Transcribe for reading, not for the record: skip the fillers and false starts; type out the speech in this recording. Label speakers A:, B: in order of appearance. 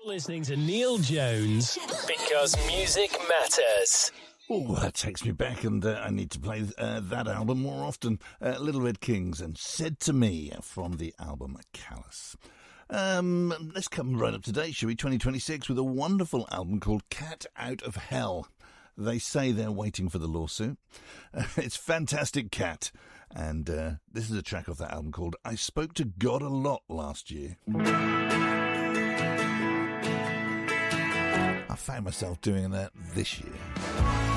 A: Listening to Neil Jones because music matters.
B: Oh, that takes me back, and I need to play that album more often. Little Red Kings and Said to Me from the album Callous. Let's come right up to date, shall we? 2026 with a wonderful album called Cat Out of Hell. They say they're waiting for the lawsuit. It's Fantastic Cat, and this is a track off that album called I Spoke to God a Lot Last Year. I found myself doing that this year.